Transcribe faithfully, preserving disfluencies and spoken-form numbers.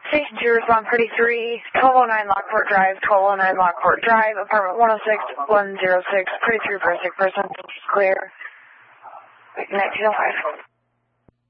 Station two, respond pretty three, twelve oh nine Lockport Drive, twelve oh nine Lockport Drive, apartment one oh six, one oh six, pretty three for a sick person, clear. Wait, nineteen oh five.